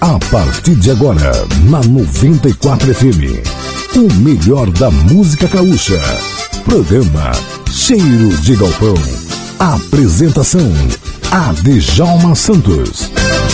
A partir de agora, na 94 FM, o melhor da música gaúcha. Programa Cheiro de Galpão. Apresentação: Adjalma Santos.